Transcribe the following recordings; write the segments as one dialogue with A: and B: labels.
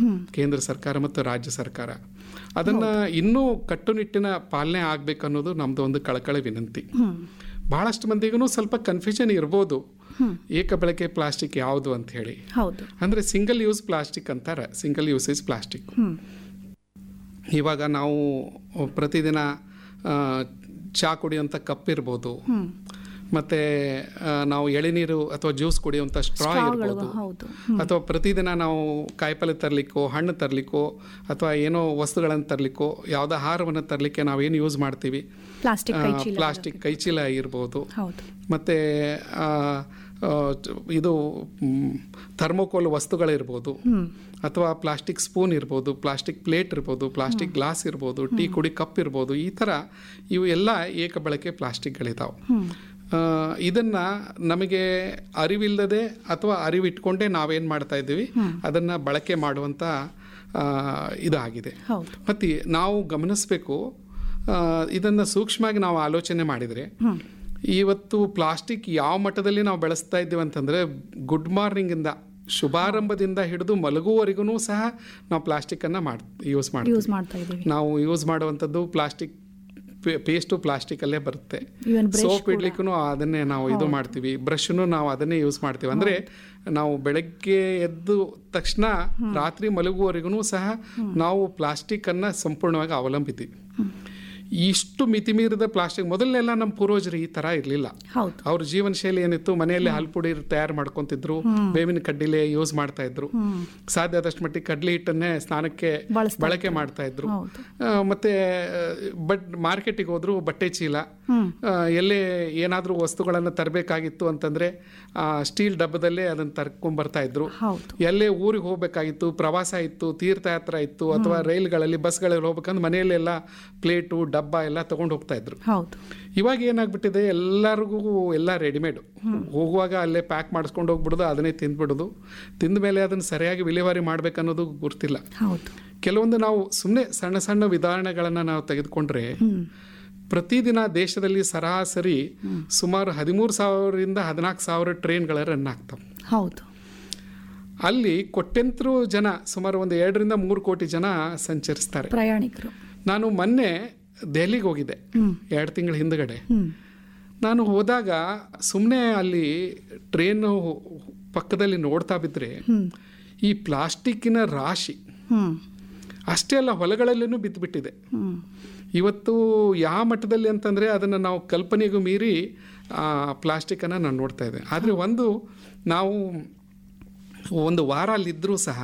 A: ಕೇಂದ್ರ ಸರ್ಕಾರ ಮತ್ತು ರಾಜ್ಯ ಸರ್ಕಾರ. ಅದನ್ನು ಇನ್ನೂ ಕಟ್ಟುನಿಟ್ಟಿನ ಪಾಲನೆ ಆಗಬೇಕನ್ನೋದು ನಮ್ಮದು ಒಂದು ಕಳಕಳಿ ವಿನಂತಿ. ಬಹಳಷ್ಟು ಮಂದಿಗೂ ಸ್ವಲ್ಪ ಕನ್ಫ್ಯೂಷನ್ ಇರ್ಬೋದು, ಏಕ ಬಳಕೆ ಪ್ಲಾಸ್ಟಿಕ್ ಯಾವುದು ಅಂತ ಹೇಳಿ. ಅಂದರೆ ಸಿಂಗಲ್ ಯೂಸ್ ಪ್ಲಾಸ್ಟಿಕ್ ಅಂತಾರೆ, ಸಿಂಗಲ್ ಯೂಸೇಜ್ ಪ್ಲಾಸ್ಟಿಕ್. ಇವಾಗ ನಾವು ಪ್ರತಿದಿನ ಚಹಾ ಕುಡಿಯುವಂಥ ಕಪ್ ಇರ್ಬೋದು, ಮತ್ತು ನಾವು ಎಳೆನೀರು ಅಥವಾ ಜ್ಯೂಸ್ ಕುಡಿಯುವಂಥ ಸ್ಟ್ರಾ ಇರ್ಬೋದು, ಅಥವಾ ಪ್ರತಿದಿನ ನಾವು ಕಾಯಿಪಲ್ಯ ತರಲಿಕ್ಕೋ ಹಣ್ಣು ತರಲಿಕ್ಕೋ ಅಥವಾ ಏನೋ ವಸ್ತುಗಳನ್ನು ತರಲಿಕ್ಕೋ ಯಾವುದೋ ಆಹಾರವನ್ನು ತರಲಿಕ್ಕೆ ನಾವೇನು ಯೂಸ್ ಮಾಡ್ತೀವಿ ಪ್ಲಾಸ್ಟಿಕ್ ಕೈಚೀಲ ಇರ್ಬೋದು, ಮತ್ತು ಇದು ಥರ್ಮೋಕೋಲ್ ವಸ್ತುಗಳಿರ್ಬೋದು, ಅಥವಾ ಪ್ಲಾಸ್ಟಿಕ್ ಸ್ಪೂನ್ ಇರ್ಬೋದು, ಪ್ಲಾಸ್ಟಿಕ್ ಪ್ಲೇಟ್ ಇರ್ಬೋದು, ಪ್ಲಾಸ್ಟಿಕ್ ಗ್ಲಾಸ್ ಇರ್ಬೋದು, ಟೀ ಕುಡಿ ಕಪ್ ಇರ್ಬೋದು. ಈ ಥರ ಇವು ಎಲ್ಲ ಏಕ ಬಳಕೆ ಪ್ಲಾಸ್ಟಿಕ್ಗಳಿದ್ದಾವೆ. ಇದನ್ನು ನಮಗೆ ಅರಿವಿಲ್ಲದೆ ಅಥವಾ ಅರಿವಿಟ್ಕೊಂಡೇ ನಾವೇನು ಮಾಡ್ತಾ ಇದ್ದೀವಿ, ಅದನ್ನು ಬಳಕೆ ಮಾಡುವಂಥ ಇದಾಗಿದೆ. ಮತ್ತು ನಾವು ಗಮನಿಸಬೇಕು, ಇದನ್ನು ಸೂಕ್ಷ್ಮವಾಗಿ ನಾವು ಆಲೋಚನೆ ಮಾಡಿದರೆ ಇವತ್ತು ಪ್ಲಾಸ್ಟಿಕ್ ಯಾವ ಮಟ್ಟದಲ್ಲಿ ನಾವು ಬೆಳೆಸ್ತಾ ಇದ್ದೀವಿ ಅಂತಂದರೆ, ಗುಡ್ ಮಾರ್ನಿಂಗಿಂದ ಶುಭಾರಂಭದಿಂದ ಹಿಡಿದು ಮಲಗುವವರೆಗೂ ಸಹ ನಾವು ಪ್ಲಾಸ್ಟಿಕ್ಕನ್ನು ಯೂಸ್ ಮಾಡ್ತೀವಿ. ನಾವು ಯೂಸ್ ಮಾಡುವಂಥದ್ದು ಪ್ಲಾಸ್ಟಿಕ್ ಪೇಸ್ಟು ಪ್ಲಾಸ್ಟಿಕಲ್ಲೇ ಬರುತ್ತೆ. ಸೋಪ್ ಇಡ್ಲಿಕ್ಕೂ ಅದನ್ನೇ ನಾವು ಇದು ಮಾಡ್ತೀವಿ, ಬ್ರಷ್ನು ನಾವು ಅದನ್ನೇ ಯೂಸ್ ಮಾಡ್ತೀವಿ. ಅಂದರೆ ನಾವು ಬೆಳಗ್ಗೆ ಎದ್ದು ತಕ್ಷಣ ರಾತ್ರಿ ಮಲಗುವವರೆಗೂ ಸಹ ನಾವು ಪ್ಲಾಸ್ಟಿಕ್ಕನ್ನು ಸಂಪೂರ್ಣವಾಗಿ ಅವಲಂಬಿತೀವಿ. ಇಷ್ಟು ಮಿತಿಮೀರಿದ ಪ್ಲಾಸ್ಟಿಕ್ ಮೊದಲೆಲ್ಲ ನಮ್ಮ ಪೂರ್ವಜರು ಈ ಥರ ಇರಲಿಲ್ಲ. ಅವ್ರ ಜೀವನ ಶೈಲಿ ಏನಿತ್ತು, ಮನೆಯಲ್ಲಿ ಹಾಲ್ಪುಡಿ ತಯಾರು ಮಾಡ್ಕೊತಿದ್ರು, ಬೇವಿನ ಕಡ್ಡಿಲೆ ಯೂಸ್ ಮಾಡ್ತಾ ಇದ್ರು, ಸಾಧ್ಯ ಆದಷ್ಟು ಮಟ್ಟಿಗೆ ಕಡ್ಲಿ ಹಿಟ್ಟನ್ನೇ ಸ್ನಾನಕ್ಕೆ ಬಳಕೆ ಮಾಡ್ತಾ ಇದ್ರು. ಮತ್ತೆ ಮಾರ್ಕೆಟಿಗೆ ಹೋದ್ರು ಬಟ್ಟೆ ಚೀಲ, ಎಲ್ಲೇ ಏನಾದರೂ ವಸ್ತುಗಳನ್ನು ತರಬೇಕಾಗಿತ್ತು ಅಂತಂದರೆ ಸ್ಟೀಲ್ ಡಬ್ಬದಲ್ಲೇ ಅದನ್ನು ತರ್ಕೊಂಡ್ಬರ್ತಾ ಇದ್ರು. ಎಲ್ಲೇ ಊರಿಗೆ ಹೋಗ್ಬೇಕಾಗಿತ್ತು, ಪ್ರವಾಸ ಇತ್ತು, ತೀರ್ಥಯಾತ್ರೆ ಇತ್ತು, ಅಥವಾ ರೈಲ್ಗಳಲ್ಲಿ ಬಸ್ಗಳಲ್ಲಿ ಹೋಗ್ಬೇಕಂದ್ರೆ ಮನೆಯಲ್ಲೆಲ್ಲ ಪ್ಲೇಟು ಡಬ್ಬ ಎಲ್ಲ ತಗೊಂಡು ಹೋಗ್ತಾ ಇದ್ರು. ಇವಾಗ ಏನಾಗ್ಬಿಟ್ಟಿದೆ, ಎಲ್ಲರಿಗೂ ಎಲ್ಲ ರೆಡಿಮೇಡು, ಹೋಗುವಾಗ ಅಲ್ಲೇ ಪ್ಯಾಕ್ ಮಾಡಿಸ್ಕೊಂಡು ಹೋಗ್ಬಿಡೋದು, ಅದನ್ನೇ ತಿಂದ್ಬಿಡೋದು, ತಿಂದ ಮೇಲೆ ಅದನ್ನು ಸರಿಯಾಗಿ ವಿಲೇವಾರಿ ಮಾಡ್ಬೇಕನ್ನೋದು ಗೊತ್ತಿಲ್ಲ. ಕೆಲವೊಂದು ನಾವು ಸುಮ್ಮನೆ ಸಣ್ಣ ಸಣ್ಣ ವಿಧಾನಗಳನ್ನು ನಾವು ತೆಗೆದುಕೊಂಡ್ರೆ ಪ್ರತಿದಿನ ದೇಶದಲ್ಲಿ ಸರಾಸರಿ ಸುಮಾರು 13,000ರಿಂದ 14,000 ಟ್ರೈನ್ಗಳ ರನ್ ಆಗ್ತವೆ. ಅಲ್ಲಿ ಕೋಟ್ಯಂತರ ಜನ, ಸುಮಾರು ಒಂದು 2ರಿಂದ 3 ಕೋಟಿ ಜನ ಸಂಚರಿಸ್ತಾರೆ, ಪ್ರಯಾಣಿಕರು. ನಾನು ಮೊನ್ನೆ ದೆಹಲಿಗೆ ಹೋಗಿದ್ದೆ 2 ತಿಂಗಳ ಹಿಂದ್ಗಡೆ. ನಾನು ಹೋದಾಗ ಸುಮ್ಮನೆ ಅಲ್ಲಿ ಟ್ರೈನು ಪಕ್ಕದಲ್ಲಿ ನೋಡ್ತಾ ಬಿದ್ದರೆ ಈ ಪ್ಲಾಸ್ಟಿಕ್ಕಿನ ರಾಶಿ ಅಷ್ಟೇ ಅಲ್ಲ, ಹೊಲಗಳಲ್ಲೂ ಬಿದ್ದುಬಿಟ್ಟಿದೆ. ಇವತ್ತು ಯಾವ ಮಟ್ಟದಲ್ಲಿ ಅಂತಂದರೆ ಅದನ್ನು ನಾವು ಕಲ್ಪನೆಗೂ ಮೀರಿ ಪ್ಲಾಸ್ಟಿಕ್ಕನ್ನು ನಾನು ನೋಡ್ತಾ ಇದ್ದೆ. ಆದರೆ ನಾವು ಒಂದು ವಾರ ಅಲ್ಲಿದ್ದರೂ ಸಹ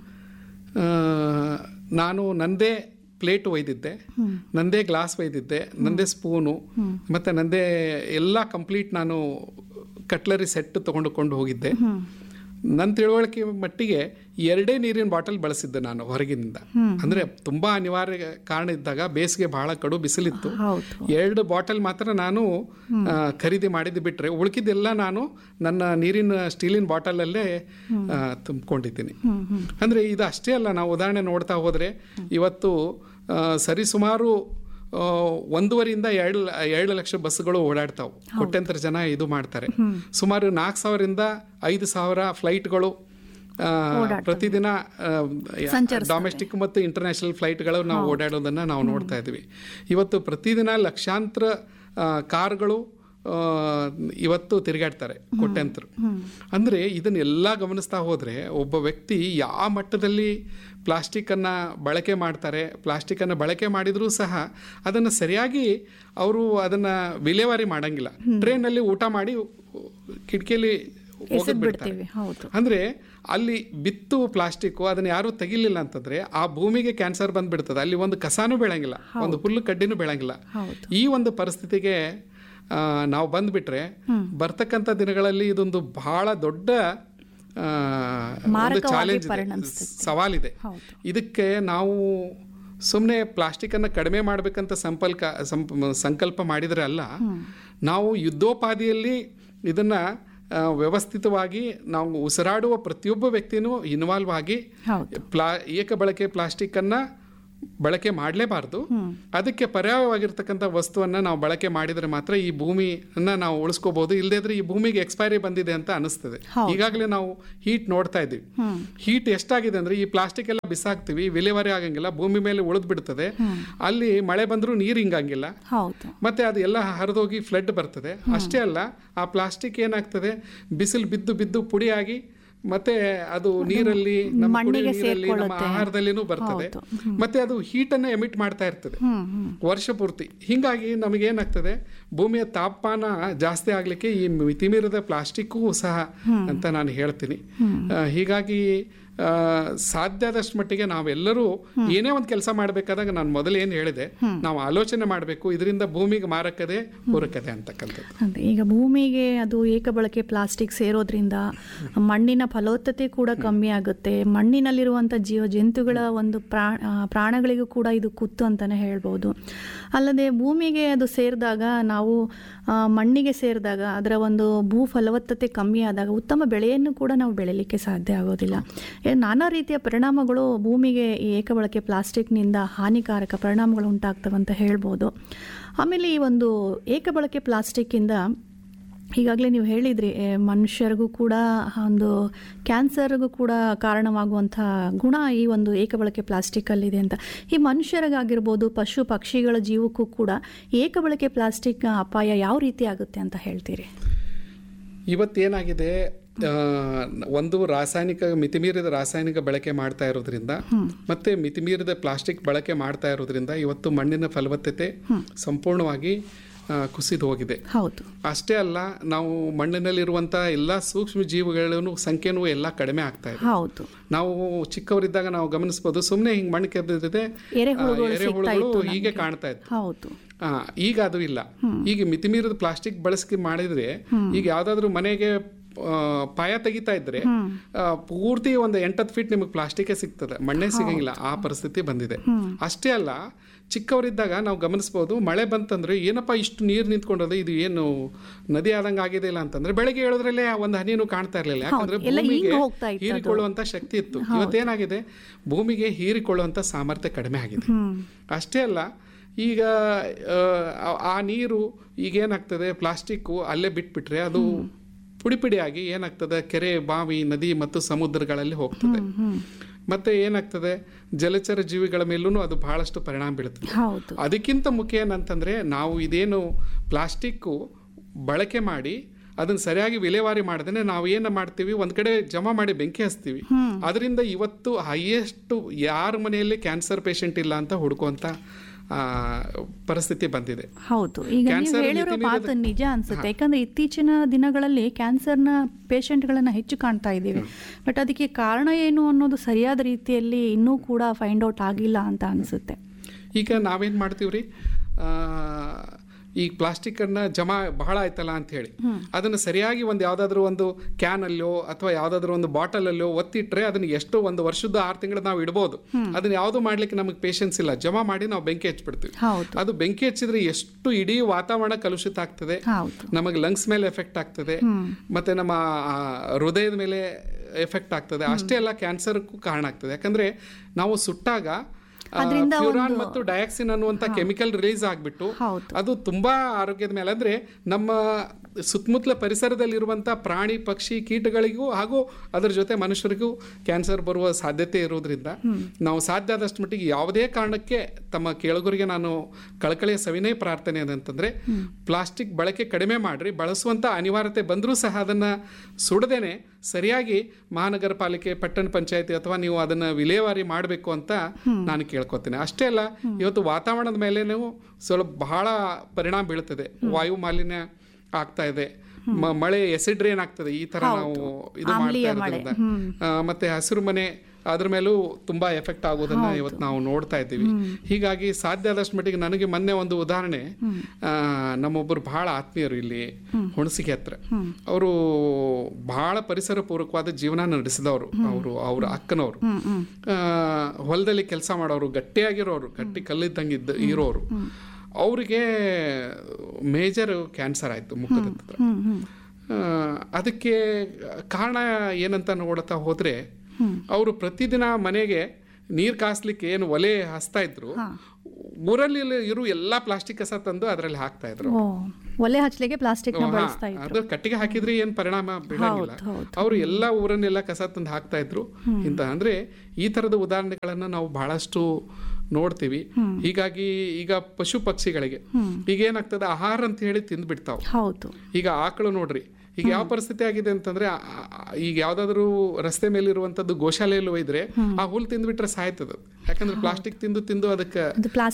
A: ನಾನು ನನ್ನದೇ ಪ್ಲೇಟ್ ಒಯ್ದಿದ್ದೆ, ನನ್ನದೇ ಗ್ಲಾಸ್ ಒಯ್ದಿದ್ದೆ, ನನ್ನದೇ ಸ್ಪೂನು, ಮತ್ತು ನನ್ನದೇ ಎಲ್ಲ ಕಂಪ್ಲೀಟ್ ನಾನು ಕಟ್ಲರಿ ಸೆಟ್ ತೊಗೊಂಡುಕೊಂಡು ಹೋಗಿದ್ದೆ. ನನ್ನ ತಿಳುವಳಿಕೆ ಮಟ್ಟಿಗೆ 2 ನೀರಿನ ಬಾಟಲ್ ಬಳಸಿದ್ದೆ ನಾನು ಹೊರಗಿನಿಂದ. ಅಂದರೆ ತುಂಬ ಅನಿವಾರ್ಯ ಕಾರಣ ಇದ್ದಾಗ, ಬೇಸಿಗೆ ಬಹಳ ಕಡು ಬಿಸಿಲಿತ್ತು, 2 ಬಾಟಲ್ ಮಾತ್ರ ನಾನು ಖರೀದಿ ಮಾಡಿದ್ದು ಬಿಟ್ಟರೆ ಉಳ್ಕಿದ್ದೆಲ್ಲ ನಾನು ನನ್ನ ನೀರಿನ ಸ್ಟೀಲಿನ ಬಾಟಲಲ್ಲೇ ತುಂಬಿಕೊಂಡಿದ್ದೀನಿ. ಅಂದರೆ ಇದು ಅಷ್ಟೇ ಅಲ್ಲ, ನಾವು ಉದಾಹರಣೆ ನೋಡ್ತಾ ಹೋದರೆ ಇವತ್ತು ಸರಿಸುಮಾರು 1.5ರಿಂದ 2 ಲಕ್ಷ ಬಸ್ಗಳು ಓಡಾಡ್ತಾವೆ, ಕೋಟ್ಯಂತರ ಜನ ಇದು ಮಾಡ್ತಾರೆ. ಸುಮಾರು 4,000ರಿಂದ 5,000 ಫ್ಲೈಟ್ಗಳು ಪ್ರತಿದಿನ ಡೊಮೆಸ್ಟಿಕ್ ಮತ್ತು ಇಂಟರ್ನ್ಯಾಷನಲ್ ಫ್ಲೈಟ್ಗಳು ನಾವು ಓಡಾಡೋದನ್ನು ನಾವು ನೋಡ್ತಾ ಇದ್ವಿ. ಇವತ್ತು ಪ್ರತಿದಿನ ಲಕ್ಷಾಂತರ ಕಾರ್ಗಳು ಇವತ್ತು ತಿರುಗಾಡ್ತಾರೆ ಕೋಟ್ಯಂತರು. ಅಂದರೆ ಇದನ್ನೆಲ್ಲ ಗಮನಿಸ್ತಾ ಹೋದರೆ ಒಬ್ಬ ವ್ಯಕ್ತಿ ಯಾವ ಮಟ್ಟದಲ್ಲಿ ಪ್ಲಾಸ್ಟಿಕ್ಕನ್ನು ಬಳಕೆ ಮಾಡ್ತಾರೆ, ಪ್ಲಾಸ್ಟಿಕ್ಕನ್ನು ಬಳಕೆ ಮಾಡಿದರೂ ಸಹ ಅದನ್ನು ಸರಿಯಾಗಿ ಅವರು ಅದನ್ನು ವಿಲೇವಾರಿ ಮಾಡೋಂಗಿಲ್ಲ. ಟ್ರೈನಲ್ಲಿ ಊಟ ಮಾಡಿ ಕಿಟಕಿಯಲ್ಲಿ ಹೋಗಿಬಿಡ್ತಾರೆ. ಅಂದರೆ ಅಲ್ಲಿ ಬಿತ್ತು ಪ್ಲಾಸ್ಟಿಕ್ಕು, ಅದನ್ನು ಯಾರೂ ತೆಗಿಲಿಲ್ಲ ಅಂತಂದರೆ ಆ ಭೂಮಿಗೆ ಕ್ಯಾನ್ಸರ್ ಬಂದುಬಿಡ್ತದೆ. ಅಲ್ಲಿ ಒಂದು ಕಸಾನೂ ಬೆಳಂಗಿಲ್ಲ, ಒಂದು ಹುಲ್ಲು ಕಡ್ಡಿನೂ ಬೆಳಂಗಿಲ್ಲ. ಈ ಒಂದು ಪರಿಸ್ಥಿತಿಗೆ ನಾವು ಬಂದುಬಿಟ್ರೆ ಬರ್ತಕ್ಕಂಥ ದಿನಗಳಲ್ಲಿ ಇದೊಂದು ಬಹಳ ದೊಡ್ಡ ಒಂದು ಚಾಲೆಂಜ್ ಇದೆ, ಸವಾಲಿದೆ. ಇದಕ್ಕೆ ನಾವು ಸುಮ್ಮನೆ ಪ್ಲಾಸ್ಟಿಕ್ಕನ್ನು ಕಡಿಮೆ ಮಾಡಬೇಕಂತ ಸಂಕಲ್ಪ ಮಾಡಿದರೆ ಅಲ್ಲ, ನಾವು ಯುದ್ಧೋಪಾದಿಯಲ್ಲಿ ಇದನ್ನು ವ್ಯವಸ್ಥಿತವಾಗಿ ನಾವು ಉಸಿರಾಡುವ ಪ್ರತಿಯೊಬ್ಬ ವ್ಯಕ್ತಿನೂ ಇನ್ವಾಲ್ವ್ ಆಗಿ ಏಕ ಬಳಕೆ ಪ್ಲಾಸ್ಟಿಕ್ಕನ್ನು ಬಳಕೆ ಮಾಡಲೇಬಾರ್ದು. ಅದಕ್ಕೆ ಪರ್ಯಾಯವಾಗಿರ್ತಕ್ಕಂಥ ವಸ್ತುವನ್ನು ನಾವು ಬಳಕೆ ಮಾಡಿದರೆ ಮಾತ್ರ ಈ ಭೂಮಿಯನ್ನ ನಾವು ಉಳಿಸ್ಕೋಬಹುದು. ಇಲ್ಲದಿದ್ರೆ ಈ ಭೂಮಿಗೆ ಎಕ್ಸ್ಪೈರಿ ಬಂದಿದೆ ಅಂತ ಅನಿಸ್ತದೆ. ಈಗಾಗಲೇ ನಾವು ಹೀಟ್ ನೋಡ್ತಾ ಇದ್ದೀವಿ. ಹೀಟ್ ಎಷ್ಟಾಗಿದೆ ಅಂದ್ರೆ ಈ ಪ್ಲಾಸ್ಟಿಕ್ ಎಲ್ಲ ಬಿಸಾಕ್ತಿವಿ, ವಿಲೇವಾರಿ ಆಗಂಗಿಲ್ಲ, ಭೂಮಿ ಮೇಲೆ ಉಳಿದು ಬಿಡ್ತದೆ. ಅಲ್ಲಿ ಮಳೆ ಬಂದರೂ ನೀರು ಹಿಂಗಂಗಿಲ್ಲ, ಮತ್ತೆ ಅದು ಎಲ್ಲ ಹರಿದೋಗಿ ಫ್ಲಡ್ ಬರ್ತದೆ. ಅಷ್ಟೇ ಅಲ್ಲ, ಆ ಪ್ಲಾಸ್ಟಿಕ್ ಏನಾಗ್ತದೆ, ಬಿಸಿಲು ಬಿದ್ದು ಬಿದ್ದು ಪುಡಿಯಾಗಿ ಮತ್ತೆ ಅದು ನೀರಲ್ಲಿ, ನಮ್ಮ ನೀರಲ್ಲಿ, ನಮ್ಮ ಆಹಾರದಲ್ಲಿನೂ ಬರ್ತದೆ. ಮತ್ತೆ ಅದು ಹೀಟ್ ಅನ್ನ ಎಮಿಟ್ ಮಾಡ್ತಾ ಇರ್ತದೆ ವರ್ಷ ಪೂರ್ತಿ. ಹಿಂಗಾಗಿ ನಮಗೇನಾಗ್ತದೆ, ಭೂಮಿಯ ತಾಪಮಾನ ಜಾಸ್ತಿ ಆಗ್ಲಿಕ್ಕೆ ಈ ಮಿತಿಮೀರಿದ ಪ್ಲಾಸ್ಟಿಕ್ಕೂ ಸಹ ಅಂತ ನಾನು ಹೇಳ್ತೀನಿ. ಹೀಗಾಗಿ ಸಾಧ್ಯ ಆದಷ್ಟು ಮಟ್ಟಿಗೆ ನಾವೆಲ್ಲರೂ ಏನೇ ಒಂದು ಕೆಲಸ ಮಾಡಬೇಕಾದಾಗ ನಾನು ಮೊದಲು ಏನು ಹೇಳಿದೆ, ನಾವು ಆಲೋಚನೆ ಮಾಡಬೇಕು, ಇದರಿಂದ ಭೂಮಿಗೆ ಮಾರಕತೆ ಪೂರಕತೆ ಅಂತಕ್ಕಂಥದ್ದು.
B: ಈಗ ಭೂಮಿಗೆ ಅದು ಏಕಬಳಕೆ ಪ್ಲಾಸ್ಟಿಕ್ ಸೇರೋದ್ರಿಂದ ಮಣ್ಣಿನ ಫಲವತ್ತತೆ ಕೂಡ ಕಮ್ಮಿ ಆಗುತ್ತೆ. ಮಣ್ಣಿನಲ್ಲಿರುವಂಥ ಜಂತುಗಳ ಒಂದು ಪ್ರಾಣಗಳಿಗೂ ಕೂಡ ಇದು ಕುತ್ತು ಅಂತಾನೆ ಹೇಳ್ಬೋದು. ಅಲ್ಲದೆ ಭೂಮಿಗೆ ಅದು ಸೇರಿದಾಗ, ನಾವು ಮಣ್ಣಿಗೆ ಸೇರಿದಾಗ ಅದರ ಒಂದು ಭೂ ಫಲವತ್ತತೆ ಕಮ್ಮಿ ಆದಾಗ ಉತ್ತಮ ಬೆಳೆಯನ್ನು ಕೂಡ ನಾವು ಬೆಳೀಲಿಕ್ಕೆ ಸಾಧ್ಯ ಆಗೋದಿಲ್ಲ. ನಾನಾ ರೀತಿಯ ಪರಿಣಾಮಗಳು ಭೂಮಿಗೆ ಈ ಏಕಬಳಕೆ ಪ್ಲಾಸ್ಟಿಕ್ನಿಂದ ಹಾನಿಕಾರಕ ಪರಿಣಾಮಗಳು ಉಂಟಾಗ್ತವಂತ ಹೇಳ್ಬೋದು. ಆಮೇಲೆ ಈ ಒಂದು ಏಕಬಳಕೆ ಪ್ಲಾಸ್ಟಿಕ್ಕಿಂದ ಈಗಾಗಲೇ ನೀವು ಹೇಳಿದ್ರಿ, ಮನುಷ್ಯರಿಗೂ ಕೂಡ ಒಂದು ಕ್ಯಾನ್ಸರ್ಗೂ ಕೂಡ ಕಾರಣವಾಗುವಂಥ ಗುಣ ಈ ಒಂದು ಏಕಬಳಕೆ ಪ್ಲಾಸ್ಟಿಕ್ಕಲ್ಲಿದೆ ಅಂತ. ಈ ಮನುಷ್ಯರಿಗಾಗಿರ್ಬೋದು, ಪಶು ಪಕ್ಷಿಗಳ ಜೀವಕ್ಕೂ ಕೂಡ ಏಕಬಳಕೆ ಪ್ಲಾಸ್ಟಿಕ್ ಅಪಾಯ ಯಾವ ರೀತಿ ಆಗುತ್ತೆ ಅಂತ ಹೇಳ್ತೀರಿ?
A: ಇವತ್ತೇನಾಗಿದೆ, ಒಂದು ಮಿತಿಮೀರಿದ ರಾಸಾಯನಿಕ ಬಳಕೆ ಮಾಡ್ತಾ ಇರೋದ್ರಿಂದ ಮತ್ತೆ ಮಿತಿಮೀರಿದ ಪ್ಲಾಸ್ಟಿಕ್ ಬಳಕೆ ಮಾಡ್ತಾ ಇರೋದ್ರಿಂದ ಇವತ್ತು ಮಣ್ಣಿನ ಫಲವತ್ತತೆ ಸಂಪೂರ್ಣವಾಗಿ ಕುಸಿದು ಹೋಗಿದೆ. ಅಷ್ಟೇ ಅಲ್ಲ, ನಾವು ಮಣ್ಣಿನಲ್ಲಿರುವಂತಹ ಎಲ್ಲಾ ಸೂಕ್ಷ್ಮ ಜೀವಿಗಳ ಸಂಖ್ಯೆನೂ ಎಲ್ಲ ಕಡಿಮೆ ಆಗ್ತಾ ಇದೆ. ನಾವು ಚಿಕ್ಕವರಿದ್ದಾಗ ನಾವು ಗಮನಿಸಬಹುದು, ಸುಮ್ಮನೆ ಹಿಂಗ್ ಮಣ್ಣು ಕೆದ್ದಿದೆ, ಎರೆಹುಳುಗಳು ಹೀಗೆ ಕಾಣ್ತಾ ಇತ್ತು. ಈಗ ಅದು ಇಲ್ಲ. ಈಗ ಮಿತಿಮೀರಿದ ಪ್ಲಾಸ್ಟಿಕ್ ಬಳಕೆ ಮಾಡಿದ್ರೆ, ಈಗ ಯಾವ್ದಾದ್ರು ಮನೆಗೆ ಪಾಯ ತೆಗಿತಾ ಇದ್ರೆ ಪೂರ್ತಿ ಒಂದು 8 ಫೀಟ್ ನಿಮಗೆ ಪ್ಲಾಸ್ಟಿಕ್ ಸಿಗ್ತದೆ, ಮಣ್ಣೇ ಸಿಗಂಗಿಲ್ಲ. ಆ ಪರಿಸ್ಥಿತಿ ಬಂದಿದೆ. ಅಷ್ಟೇ ಅಲ್ಲ, ಚಿಕ್ಕವರಿದ್ದಾಗ ನಾವು ಗಮನಿಸಬಹುದು, ಮಳೆ ಬಂತಂದ್ರೆ ಏನಪ್ಪಾ ಇಷ್ಟು ನೀರು ನಿಂತ್ಕೊಂಡದ, ಇದು ಏನು ನದಿ ಆದಂಗೆ ಆಗಿದೆ ಇಲ್ಲ ಅಂತಂದ್ರೆ ಬೆಳಗ್ಗೆ ಹೇಳೋದ್ರಲ್ಲೇ ಒಂದು ಹನಿನೂ ಕಾಣ್ತಾ ಇರಲಿಲ್ಲ. ಯಾಕಂದ್ರೆ ಭೂಮಿಗೆ ಹೀರಿಕೊಳ್ಳುವಂತ ಶಕ್ತಿ ಇತ್ತು. ಇವತ್ತೇನಾಗಿದೆ, ಭೂಮಿಗೆ ಹೀರಿಕೊಳ್ಳುವಂತ ಸಾಮರ್ಥ್ಯ ಕಡಿಮೆ ಆಗಿದೆ. ಅಷ್ಟೇ ಅಲ್ಲ, ಈಗ ಆ ನೀರು ಈಗೇನಾಗ್ತದೆ, ಪ್ಲಾಸ್ಟಿಕ್ಕು ಅಲ್ಲೇ ಬಿಟ್ಬಿಟ್ರೆ ಅದು ಪುಡಿಯಾಗಿ ಏನಾಗ್ತದೆ, ಕೆರೆ, ಬಾವಿ, ನದಿ ಮತ್ತು ಸಮುದ್ರಗಳಲ್ಲಿ ಹೋಗ್ತದೆ. ಮತ್ತೆ ಏನಾಗ್ತದೆ, ಜಲಚರ ಜೀವಿಗಳ ಮೇಲೂ ಅದು ಬಹಳಷ್ಟು ಪರಿಣಾಮ ಬೀಳುತ್ತದೆ. ಅದಕ್ಕಿಂತ ಮುಖ್ಯ ಏನಂತಂದ್ರೆ, ನಾವು ಇದೇನು ಪ್ಲಾಸ್ಟಿಕ್ಕು ಬಳಕೆ ಮಾಡಿ ಅದನ್ನ ಸರಿಯಾಗಿ ವಿಲೇವಾರಿ ಮಾಡದೇನೆ ನಾವು ಏನು ಮಾಡ್ತೀವಿ, ಒಂದ್ ಕಡೆ ಜಮಾ ಮಾಡಿ ಬೆಂಕಿ ಹಚ್ತೀವಿ. ಅದರಿಂದ ಇವತ್ತು ಹೈಯೆಸ್ಟ್ ಯಾರ ಮನೆಯಲ್ಲಿ ಕ್ಯಾನ್ಸರ್ ಪೇಷಂಟ್ ಇಲ್ಲ ಅಂತ ಹುಡುಕುವಂತ ಪರಿಸ್ಥಿತಿ ಬಂದಿದೆ.
B: ಹೌದು, ಈಗ ನೀವು ಹೇಳಿರೋ ಮಾತು ನಿಜ ಅನ್ಸುತ್ತೆ. ಯಾಕಂದ್ರೆ ಇತ್ತೀಚಿನ ದಿನಗಳಲ್ಲಿ ಕ್ಯಾನ್ಸರ್ನ ಪೇಷಂಟ್ಗಳನ್ನ ಹೆಚ್ಚು ಕಾಣ್ತಾ ಇದ್ದೀವಿ. ಬಟ್ ಅದಕ್ಕೆ ಕಾರಣ ಏನು ಅನ್ನೋದು ಸರಿಯಾದ ರೀತಿಯಲ್ಲಿ ಇನ್ನೂ ಕೂಡ ಫೈಂಡ್ ಔಟ್ ಆಗಿಲ್ಲ ಅಂತ ಅನ್ಸುತ್ತೆ.
A: ಈಗ ನಾವೇನ್ ಮಾಡ್ತೀವ್ರಿ, ಈ ಪ್ಲಾಸ್ಟಿಕ್ ಅನ್ನ ಜಮಾ ಬಹಳ ಆಯ್ತಲ್ಲ ಅಂತ ಹೇಳಿ ಅದನ್ನ ಸರಿಯಾಗಿ ಒಂದು ಯಾವ್ದಾದ್ರು ಒಂದು ಕ್ಯಾನ್ ಅಲ್ಲೋ ಅಥವಾ ಯಾವ್ದಾದ್ರು ಒಂದು ಬಾಟಲ್ ಅಲ್ಲೋ ಒತ್ತಿಟ್ರೆ ಅದನ್ನ ಎಷ್ಟೋ ಒಂದು ವರ್ಷದ 6 ತಿಂಗಳು ನಾವು ಇಡಬಹುದು. ಅದನ್ನ ಯಾವ್ದು ಮಾಡ್ಲಿಕ್ಕೆ ನಮಗೆ ಪೇಷನ್ಸ್ ಇಲ್ಲ. ಜಮಾ ಮಾಡಿ ನಾವು ಬೆಂಕಿ ಹಚ್ಬಿಡ್ತೀವಿ. ಅದು ಬೆಂಕಿ ಹಚ್ಚಿದ್ರೆ ಎಷ್ಟು ಇಡೀ ವಾತಾವರಣ ಕಲುಷಿತ ಆಗ್ತದೆ, ನಮಗೆ ಲಂಗ್ಸ್ ಮೇಲೆ ಎಫೆಕ್ಟ್ ಆಗ್ತದೆ, ಮತ್ತೆ ನಮ್ಮ ಹೃದಯದ ಮೇಲೆ ಎಫೆಕ್ಟ್ ಆಗ್ತದೆ. ಅಷ್ಟೇ ಅಲ್ಲ, ಕ್ಯಾನ್ಸರ್ಗೂ ಕಾರಣ ಆಗ್ತದೆ. ಯಾಕಂದ್ರೆ ನಾವು ಸುಟ್ಟಾಗ ಫ್ಯೂರಾನ್ ಮತ್ತು ಡಯಾಕ್ಸಿನ್ ಅನ್ನುವಂತ ಕೆಮಿಕಲ್ ರಿಲೀಸ್ ಆಗ್ಬಿಟ್ಟು ಅದು ತುಂಬಾ ಆರೋಗ್ಯದ ಮೇಲೆ, ಅಂದ್ರೆ ನಮ್ಮ ಸುತ್ತಮುತ್ತಲ ಪರಿಸರದಲ್ಲಿರುವಂಥ ಪ್ರಾಣಿ ಪಕ್ಷಿ ಕೀಟಗಳಿಗೂ ಹಾಗೂ ಅದರ ಜೊತೆ ಮನುಷ್ಯರಿಗೂ ಕ್ಯಾನ್ಸರ್ ಬರುವ ಸಾಧ್ಯತೆ ಇರೋದ್ರಿಂದ ನಾವು ಸಾಧ್ಯ ಆದಷ್ಟು ಮಟ್ಟಿಗೆ ಯಾವುದೇ ಕಾರಣಕ್ಕೆ ತಮ್ಮ ಕೇಳುಗರಿಗೆ ನಾನು ಕಳಕಳಿಯ ಸವಿನಯ ಪ್ರಾರ್ಥನೆ ಏನಂತಂದ್ರೆ, ಪ್ಲಾಸ್ಟಿಕ್ ಬಳಕೆ ಕಡಿಮೆ ಮಾಡ್ರಿ. ಬಳಸುವಂಥ ಅನಿವಾರ್ಯತೆ ಬಂದರೂ ಸಹ ಅದನ್ನ ಸುಡದೇನೆ ಸರಿಯಾಗಿ ಮಹಾನಗರ ಪಾಲಿಕೆ, ಪಟ್ಟಣ ಪಂಚಾಯತಿ ಅಥವಾ ನೀವು ಅದನ್ನ ವಿಲೇವಾರಿ ಮಾಡಬೇಕು ಅಂತ ನಾನು ಕೇಳ್ಕೊತೀನಿ. ಅಷ್ಟೇ ಅಲ್ಲ, ಇವತ್ತು ವಾತಾವರಣದ ಮೇಲೇನೂ ಸ್ವಲ್ಪ ಬಹಳ ಪರಿಣಾಮ ಬೀಳ್ತದೆ. ವಾಯು ಮಾಲಿನ್ಯ ಆಗ್ತಾ ಇದೆ, ಮಳೆ ಎಸಿಡ್ ರೇನ್ ಆಗ್ತದೆ. ಈ ತರ ನಾವು ಇದು ಮಾಡ್ತಾ ಇರೋದ್ರಿಂದ ಮತ್ತೆ ಹಸಿರು ಮನೆ ಅದ್ರ ಮೇಲೂ ತುಂಬಾ ಎಫೆಕ್ಟ್ ಆಗೋದನ್ನ ಇವತ್ತು ನಾವು ನೋಡ್ತಾ ಇದ್ದೀವಿ. ಹೀಗಾಗಿ ಸಾಧ್ಯ ಆದಷ್ಟು ಮಟ್ಟಿಗೆ ನನಗೆ ಮೊನ್ನೆ ಒಂದು ಉದಾಹರಣೆ, ನಮ್ಮೊಬ್ಬರು ಬಹಳ ಆತ್ಮೀಯರು ಇಲ್ಲಿ ಹುಣಸಿಗೆ ಹತ್ರ, ಅವರು ಬಹಳ ಪರಿಸರ ಪೂರ್ವಕವಾದ ಜೀವನ ನಡೆಸಿದವರು. ಅವ್ರ ಅಕ್ಕನವರು ಹೊಲದಲ್ಲಿ ಕೆಲಸ ಮಾಡೋರು, ಗಟ್ಟಿಯಾಗಿರೋರು, ಗಟ್ಟಿ ಕಲ್ಲಿದ್ದಂಗೆ ಇರೋರು. ಅವರಿಗೆ ಮೇಜರ್ ಕ್ಯಾನ್ಸರ್ ಆಯಿತು ಮುಖದ ಹತ್ರ. ಅದಕ್ಕೆ ಕಾರಣ ಏನಂತ ನೋಡ್ತಾ ಹೋದ್ರೆ, ಅವರು ಪ್ರತಿದಿನ ಮನೆಗೆ ನೀರು ಕಾಸ್ಲಿಕ್ಕೆ ಏನು ಒಲೆ ಹಚ್ತಾ ಇದ್ರು, ಊರಲ್ಲಿ ಇರೋ ಎಲ್ಲಾ ಪ್ಲಾಸ್ಟಿಕ್ ಕಸ ತಂದು ಅದರಲ್ಲಿ ಹಾಕ್ತಾ ಇದ್ರು.
B: ಒಲೆ ಹಚ್ಚಲಿಕ್ಕೆ ಪ್ಲಾಸ್ಟಿಕ್ ಬಳಸ್ತಾ ಇದ್ರು.
A: ಅದು ಕಟ್ಟಿಗೆ ಹಾಕಿದ್ರೆ ಏನ್ ಪರಿಣಾಮ ಬೀಳಂಗಿಲ್ಲ. ಅವರು ಎಲ್ಲಾ ಊರನ್ನೆಲ್ಲ ಕಸ ತಂದು ಹಾಕ್ತಾ ಇದ್ರು. ಅಂದ್ರೆ ಈ ತರದ ಉದಾಹರಣೆಗಳನ್ನ ನಾವು ಬಹಳಷ್ಟು ನೋಡ್ತೀವಿ. ಹೀಗಾಗಿ ಈಗ ಪಶು ಪಕ್ಷಿಗಳಿಗೆ ಈಗ ಏನಾಗ್ತದೆ, ಆಹಾರ ಅಂತ ಹೇಳಿ ತಿಂದ್ಬಿಡ್ತಾವ. ಈಗ ಆಕಳು ನೋಡ್ರಿ, ಈಗ ಯಾವ ಪರಿಸ್ಥಿತಿ ಆಗಿದೆ ಅಂತಂದ್ರೆ, ಈಗ ಯಾವ್ದಾದ್ರು ರಸ್ತೆ ಮೇಲೆ ಇರುವಂತದ್ದು ಗೋಶಾಲೆಯಲ್ಲಿ ಒಯ್ದ್ರೆ ಆ ಹುಲ್ ತಿಂದ್ಬಿಟ್ರೆ ಸಾಯ್ತದ. ಯಾಕಂದ್ರೆ ಪ್ಲಾಸ್ಟಿಕ್ ತಿಂದು ಅದಕ್ಕೆ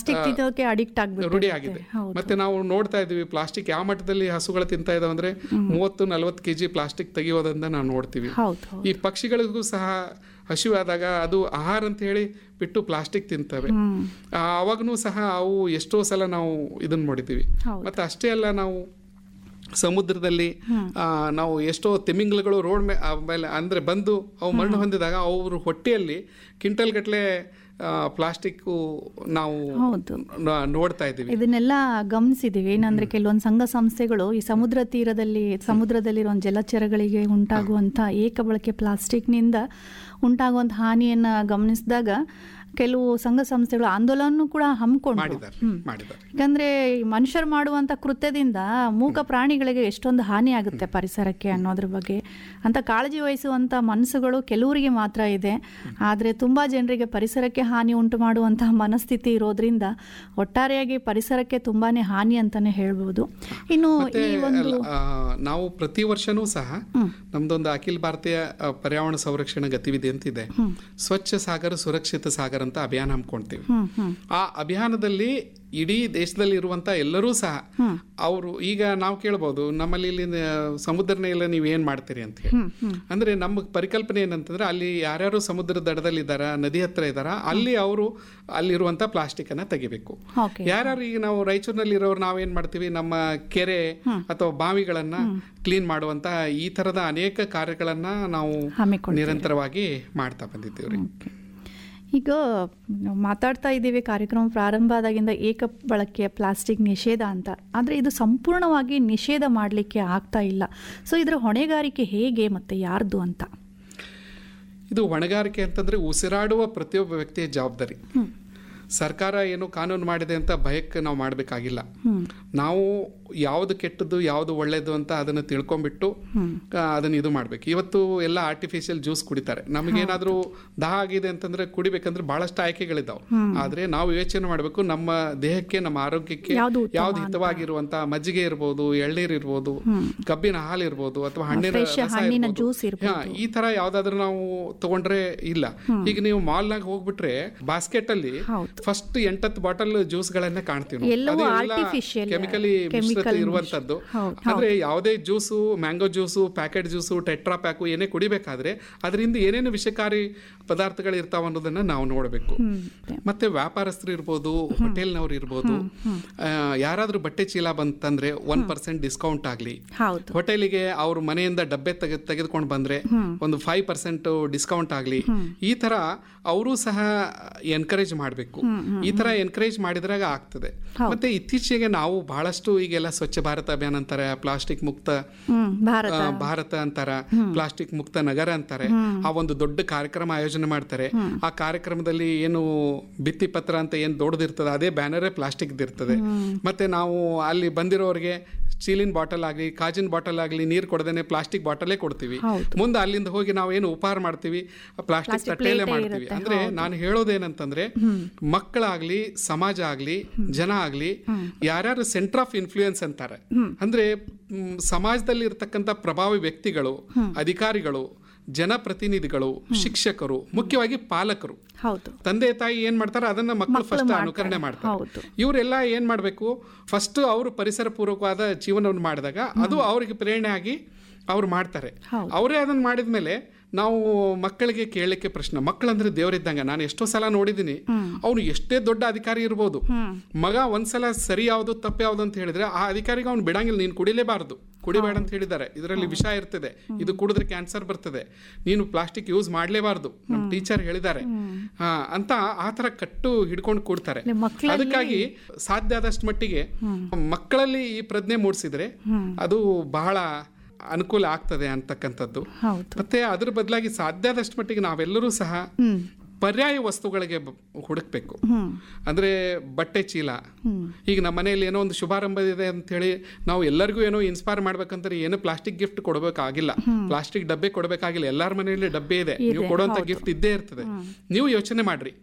A: ರೂಢಿ ಆಗಿದೆ. ಮತ್ತೆ ನಾವು ನೋಡ್ತಾ ಇದೀವಿ ಪ್ಲಾಸ್ಟಿಕ್ ಯಾವ ಮಟ್ಟದಲ್ಲಿ ಹಸುಗಳು ತಿಂತಾ ಇದಾವೆ ಅಂದ್ರೆ 30-40 kg ಪ್ಲಾಸ್ಟಿಕ್ ತೆಗೆಯೋದನ್ನ ನಾವು ನೋಡ್ತೀವಿ. ಈ ಪಕ್ಷಿಗಳಿಗೂ ಸಹ ಹಸಿವಾದಾಗ ಅದು ಆಹಾರ ಅಂತ ಹೇಳಿ ಬಿಟ್ಟು ಪ್ಲಾಸ್ಟಿಕ್ ತಿಂತವೆ. ಅವಾಗೂ ಸಹ ಅವು ಎಷ್ಟೋ ಸಲ ನಾವು ಇದನ್ನ ನೋಡಿದ್ದೀವಿ. ಮತ್ತೆ ಅಷ್ಟೇ ಅಲ್ಲ, ನಾವು ಸಮುದ್ರದಲ್ಲಿ ನಾವು ಎಷ್ಟೋ ತಿಮಿಂಗ್ಲಗಳು ರೋಡ್ ಮೇಲೆ ಅಂದ್ರೆ ಬಂದು ಅವು ಮರಣ ಹೊಂದಿದಾಗ ಅವ್ರ ಹೊಟ್ಟೆಯಲ್ಲಿ ಕ್ವಿಂಟಲ್ ಗಟ್ಟಲೆ ಪ್ಲಾಸ್ಟಿಕ್ ನಾವು ನೋಡ್ತಾ ಇದ್ದೀವಿ.
B: ಇದನ್ನೆಲ್ಲ ಗಮನಿಸಿದೀವಿ. ಏನಂದ್ರೆ ಕೆಲವೊಂದು ಸಂಘ ಸಂಸ್ಥೆಗಳು ಈ ಸಮುದ್ರದಲ್ಲಿರುವ ಜಲಚರಗಳಿಗೆ ಉಂಟಾಗುವಂತ ಏಕ ಬಳಕೆ ಪ್ಲಾಸ್ಟಿಕ್ನಿಂದ ಉಂಟಾಗುವಂತ ಹಾನಿಯನ್ನ ಗಮನಿಸಿದಾಗ ಕೆಲವು ಸಂಘ ಸಂಸ್ಥೆಗಳು ಆಂದೋಲನ ಕೂಡ ಹಮ್ಮಿಕೊಂಡು, ಯಾಕಂದ್ರೆ ಮನುಷ್ಯರು ಮಾಡುವಂತ ಕೃತ್ಯದಿಂದ ಮೂಕ ಪ್ರಾಣಿಗಳಿಗೆ ಎಷ್ಟೊಂದು ಹಾನಿ ಆಗುತ್ತೆ ಪರಿಸರಕ್ಕೆ ಅನ್ನೋದ್ರ ಬಗ್ಗೆ ಅಂತ ಕಾಳಜಿ ವಹಿಸುವಂತ ಮನಸ್ಸುಗಳು ಕೆಲವರಿಗೆ ಮಾತ್ರ ಇದೆ. ಆದ್ರೆ ತುಂಬಾ ಜನರಿಗೆ ಪರಿಸರಕ್ಕೆ ಹಾನಿ ಉಂಟು ಮಾಡುವಂತಹ ಮನಸ್ಥಿತಿ ಇರೋದ್ರಿಂದ ಒಟ್ಟಾರೆಯಾಗಿ ಪರಿಸರಕ್ಕೆ ತುಂಬಾನೇ ಹಾನಿ ಅಂತಾನೆ ಹೇಳ್ಬೋದು. ಇನ್ನು ಈ ಒಂದು
A: ನಾವು ಪ್ರತಿ ವರ್ಷನೂ ಸಹ ನಮ್ದೊಂದು ಅಖಿಲ ಭಾರತೀಯ ಪರ್ಯಾವರಣ ಸಂರಕ್ಷಣಾ ಗತಿವಿಧಿ ಅಂತಿದೆ, ಸ್ವಚ್ಛ ಸಾಗರ ಸುರಕ್ಷಿತ ಸಾಗರ ಅಂತ ಅಭಿಯಾನ ಹಮ್ಮಿಕೊಳ್ತೀವಿ. ಆ ಅಭಿಯಾನದಲ್ಲಿ ಇಡೀ ದೇಶದಲ್ಲಿ ಇರುವಂತ ಎಲ್ಲರೂ ಸಹ ಅವರು ಈಗ ನಾವು ಕೇಳ್ಬೋದು, ನಮ್ಮಲ್ಲಿ ಇಲ್ಲಿ ಸಮುದ್ರನೇ ಇಲ್ಲ, ನೀವು ಏನ್ ಮಾಡ್ತೀರಿ ಅಂತ ಹೇಳಿ. ಅಂದ್ರೆ ನಮ್ಮ ಪರಿಕಲ್ಪನೆ ಏನಂತಂದ್ರೆ, ಅಲ್ಲಿ ಯಾರ್ಯಾರು ಸಮುದ್ರದ ದಡದಲ್ಲಿ ಇದ್ದಾರ, ನದಿ ಹತ್ರ ಇದ್ದಾರ, ಅಲ್ಲಿ ಅವರು ಅಲ್ಲಿರುವಂತ ಪ್ಲಾಸ್ಟಿಕ್ ಅನ್ನ ತೆಗಿಬೇಕು. ಯಾರ್ಯಾರು ಈಗ ನಾವು ರಾಯಚೂರಿನಲ್ಲಿ ಇರೋರು ನಾವೇನ್ ಮಾಡ್ತೀವಿ, ನಮ್ಮ ಕೆರೆ ಅಥವಾ ಬಾವಿಗಳನ್ನ ಕ್ಲೀನ್ ಮಾಡುವಂತ ಈ ತರದ ಅನೇಕ ಕಾರ್ಯಗಳನ್ನ ನಾವು ನಿರಂತರವಾಗಿ ಮಾಡ್ತಾ ಬಂದಿದ್ದೀವಿ.
B: ಈಗ ಮಾತಾಡ್ತಾ ಇದ್ದೀವಿ ಕಾರ್ಯಕ್ರಮ ಪ್ರಾರಂಭ ಆದಾಗಿಂದ ಏಕ ಬಳಕೆಯ ಪ್ಲಾಸ್ಟಿಕ್ ನಿಷೇಧ ಅಂತ. ಆದರೆ ಇದು ಸಂಪೂರ್ಣವಾಗಿ ನಿಷೇಧ ಮಾಡಲಿಕ್ಕೆ ಆಗ್ತಾ ಇಲ್ಲ. ಸೊ ಇದರ ಹೊಣೆಗಾರಿಕೆ ಹೇಗೆ ಮತ್ತು ಯಾರ್ದು ಅಂತ?
A: ಇದು ಹೊಣೆಗಾರಿಕೆ ಅಂತಂದ್ರೆ ಉಸಿರಾಡುವ ಪ್ರತಿಯೊಬ್ಬ ವ್ಯಕ್ತಿಯ ಜವಾಬ್ದಾರಿ. ಸರ್ಕಾರ ಏನು ಕಾನೂನು ಮಾಡಿದೆ ಅಂತ ಭಯಕ್ಕೆ ನಾವು ಮಾಡಬೇಕಾಗಿಲ್ಲ. ನಾವು ಯಾವುದು ಕೆಟ್ಟದ್ದು ಯಾವುದು ಒಳ್ಳೇದು ಅಂತ ಅದನ್ನು ತಿಳ್ಕೊಂಡ್ಬಿಟ್ಟು ಅದನ್ನ ಇದು ಮಾಡ್ಬೇಕು. ಇವತ್ತು ಎಲ್ಲ ಆರ್ಟಿಫಿಷಿಯಲ್ ಜ್ಯೂಸ್ ಕುಡಿತಾರೆ. ನಮಗೇನಾದ್ರೂ ದಾಹ ಆಗಿದೆ ಅಂತಂದ್ರೆ ಕುಡಿಬೇಕಂದ್ರೆ ಬಹಳಷ್ಟು ಆಯ್ಕೆಗಳಿದ್ದಾವೆ. ಆದ್ರೆ ನಾವು ಯೋಚನೆ ಮಾಡಬೇಕು, ನಮ್ಮ ದೇಹಕ್ಕೆ ನಮ್ಮ ಆರೋಗ್ಯಕ್ಕೆ ಯಾವ್ದು ಹಿತವಾಗಿರುವಂತ ಮಜ್ಜಿಗೆ ಇರ್ಬೋದು, ಎಳ್ನೀರ್ ಇರ್ಬೋದು, ಕಬ್ಬಿನ ಹಾಲು ಇರ್ಬೋದು, ಅಥವಾ ಹಣ್ಣಿನ ಜ್ಯೂಸ್ ಇರ್ಬೋದು, ಈ ತರ ಯಾವ್ದಾದ್ರು ನಾವು ತಗೊಂಡ್ರೆ ಇಲ್ಲ. ಈಗ ನೀವು ಮಾಲ್ನಾಗ ಹೋಗ್ಬಿಟ್ರೆ ಬಾಸ್ಕೆಟ್ ಅಲ್ಲಿ ಫಸ್ಟ್ 8 ಬಾಟಲ್ ಜ್ಯೂಸ್ ಗಳನ್ನೇ ಕಾಣ್ತೀವಿ. ಕೆಮಿಕಲಿ ಇರುವಂತದ್ದು. ಅಂದ್ರೆ ಯಾವುದೇ juice, mango juice, packet juice, tetra pack ಏನೇ ಕುಡಿಬೇಕಾದ್ರೆ ಅದರಿಂದ ಏನೇನು ವಿಷಕಾರಿ ಪದಾರ್ಥಗಳು ಇರ್ತಾವ ಅನ್ನೋದನ್ನ ನಾವು ನೋಡಬೇಕು. ಮತ್ತೆ ವ್ಯಾಪಾರಸ್ಥರು ಇರ್ಬೋದು, ಹೋಟೆಲ್ನವ್ರು ಇರ್ಬೋದು, ಯಾರಾದ್ರೂ ಬಟ್ಟೆ ಚೀಲ ಬಂತಂದ್ರೆ 1% ಡಿಸ್ಕೌಂಟ್ ಆಗ್ಲಿ, ಹೋಟೆಲಿಗೆ ಅವ್ರ ಮನೆಯಿಂದ ಡಬ್ಬೆ ತೆಗೆದುಕೊಂಡು ಬಂದ್ರೆ ಒಂದು 5% ಡಿಸ್ಕೌಂಟ್ ಆಗ್ಲಿ, ಈ ತರ ಅವರು ಸಹ ಎನ್ಕರೇಜ್ ಮಾಡಬೇಕು. ಈ ತರ ಎನ್ಕರೇಜ್ ಮಾಡಿದ್ರಾಗ ಆಗ್ತದೆ. ಮತ್ತೆ ಇತ್ತೀಚೆಗೆ ನಾವು ಬಹಳಷ್ಟು ಈಗೆಲ್ಲ ಸ್ವಚ್ಛ ಭಾರತ ಅಭಿಯಾನ ಅಂತಾರೆ, ಪ್ಲಾಸ್ಟಿಕ್ ಮುಕ್ತ ಭಾರತ ಅಂತಾರ, ಪ್ಲಾಸ್ಟಿಕ್ ಮುಕ್ತ ನಗರ ಅಂತಾರೆ. ಆ ಒಂದು ದೊಡ್ಡ ಕಾರ್ಯಕ್ರಮ ಆಯೋಜನೆ ಮಾಡ್ತಾರೆ. ಆ ಕಾರ್ಯಕ್ರಮದಲ್ಲಿ ಏನು ಭಿತ್ತಿ ಪತ್ರ ಅಂತ ಏನ್ ದೊಡ್ಡದಿರ್ತದೆ ಅದೇ ಬ್ಯಾನರೇ ಪ್ಲಾಸ್ಟಿಕ್ ಇರ್ತದೆ. ಮತ್ತೆ ನಾವು ಅಲ್ಲಿ ಬಂದಿರೋರಿಗೆ ಸ್ಟೀಲಿನ ಬಾಟಲ್ ಆಗಲಿ, ಕಾಜಿನ ಬಾಟಲ್ ಆಗಲಿ, ನೀರು ಕೊಡದೇನೆ ಪ್ಲಾಸ್ಟಿಕ್ ಬಾಟಲೇ ಕೊಡ್ತೀವಿ. ಮುಂದೆ ಅಲ್ಲಿಂದ ಹೋಗಿ ನಾವು ಏನು ಉಪಹಾರ ಮಾಡ್ತೀವಿ ಪ್ಲಾಸ್ಟಿಕ್ ತಟ್ಟೆಯಲ್ಲೇ ಮಾಡ್ತೀವಿ. ಅಂದ್ರೆ ನಾನು ಹೇಳೋದೇನಂತಂದ್ರೆ, ಮಕ್ಕಳಾಗ್ಲಿ, ಸಮಾಜ ಆಗ್ಲಿ, ಜನ ಆಗ್ಲಿ, ಯಾರ್ಯಾರು ಸೆಂಟರ್ ಆಫ್ ಇನ್ಫ್ಲೂಯೆನ್ಸ್ ಅಂತಾರೆ, ಅಂದ್ರೆ ಸಮಾಜದಲ್ಲಿ ಇರ್ತಕ್ಕಂಥ ಪ್ರಭಾವಿ ವ್ಯಕ್ತಿಗಳು, ಅಧಿಕಾರಿಗಳು, ಜನಪ್ರತಿನಿಧಿಗಳು, ಶಿಕ್ಷಕರು, ಮುಖ್ಯವಾಗಿ ಪಾಲಕರು, ತಂದೆ ತಾಯಿ ಏನ್ ಮಾಡ್ತಾರೆ ಅದನ್ನ ಮಕ್ಕಳು ಫಸ್ಟ್ ಅನುಕರಣೆ ಮಾಡ್ತಾರೆ. ಇವರೆಲ್ಲ ಏನ್ ಮಾಡ್ಬೇಕು, ಫಸ್ಟ್ ಅವರು ಪರಿಸರ ಪೂರ್ವಕವಾದ ಜೀವನವನ್ನು ಮಾಡಿದಾಗ ಅದು ಅವರಿಗೆ ಪ್ರೇರಣೆ ಆಗಿ ಅವ್ರು ಮಾಡ್ತಾರೆ. ಅವರೇ ಅದನ್ನ ಮಾಡಿದ್ಮೇಲೆ ನಾವು ಮಕ್ಕಳಿಗೆ ಕೇಳಲಿಕ್ಕೆ ಪ್ರಶ್ನೆ. ಮಕ್ಕಳಂದ್ರೆ ದೇವರಿದ್ದಂಗೆ. ನಾನು ಎಷ್ಟೋ ಸಲ ನೋಡಿದ್ದೀನಿ, ಅವನು ಎಷ್ಟೇ ದೊಡ್ಡ ಅಧಿಕಾರಿ ಇರ್ಬೋದು, ಮಗ ಒಂದ್ಸಲ ಸರಿ ಯಾವುದು ತಪ್ಪು ಯಾವುದು ಅಂತ ಹೇಳಿದ್ರೆ ಆ ಅಧಿಕಾರಿಗೆ ಅವ್ನು ಬಿಡಂಗಿಲ್ಲ. ನೀನು ಕುಡಿಲೇಬಾರದು, ಕುಡಿಬೇಡ ಅಂತ ಹೇಳಿದ್ದಾರೆ, ಇದರಲ್ಲಿ ವಿಷ ಇರ್ತದೆ, ಇದು ಕುಡಿದ್ರೆ ಕ್ಯಾನ್ಸರ್ ಬರ್ತದೆ, ನೀನು ಪ್ಲಾಸ್ಟಿಕ್ ಯೂಸ್ ಮಾಡಲೇಬಾರದು, ನಮ್ಮ ಟೀಚರ್ ಹೇಳಿದ್ದಾರೆ ಅಂತ ಆ ತರ ಕಟ್ಟು ಹಿಡ್ಕೊಂಡು ಕೂಡ್ತಾರೆ. ಅದಕ್ಕಾಗಿ ಸಾಧ್ಯ ಆದಷ್ಟು ಮಟ್ಟಿಗೆ ಮಕ್ಕಳಲ್ಲಿ ಈ ಪ್ರಜ್ಞೆ ಮೂಡಿಸಿದ್ರೆ ಅದು ಬಹಳ ಅನುಕೂಲ ಆಗ್ತದೆ ಅಂತಕ್ಕಂಥದ್ದು. ಮತ್ತೆ ಅದ್ರ ಬದಲಾಗಿ ಸಾಧ್ಯ ಆದಷ್ಟು ಮಟ್ಟಿಗೆ ನಾವೆಲ್ಲರೂ ಸಹ ಪರ್ಯಾಯ ವಸ್ತುಗಳಿಗೆ ಹುಡುಕ್ಬೇಕು. ಅಂದರೆ ಬಟ್ಟೆ ಚೀಲ, ಈಗ ನಮ್ಮ ಮನೆಯಲ್ಲಿ ಏನೋ ಒಂದು ಶುಭಾರಂಭ ಇದೆ ಅಂಥೇಳಿ ನಾವು ಎಲ್ಲರಿಗೂ ಏನೋ ಇನ್ಸ್ಪೈರ್ ಮಾಡ್ಬೇಕಂದ್ರೆ ಏನು ಪ್ಲಾಸ್ಟಿಕ್ ಗಿಫ್ಟ್ ಕೊಡಬೇಕಾಗಿಲ್ಲ, ಪ್ಲಾಸ್ಟಿಕ್ ಡಬ್ಬೆ ಕೊಡಬೇಕಾಗಿಲ್ಲ. ಎಲ್ಲರ ಮನೆಯಲ್ಲಿ ಡಬ್ಬೆ ಇದೆ, ನೀವು ಕೊಡುವಂಥ ಗಿಫ್ಟ್ ಇದ್ದೇ ಇರ್ತದೆ. ನೀವು ಯೋಚನೆ ಮಾಡ್ರಿ,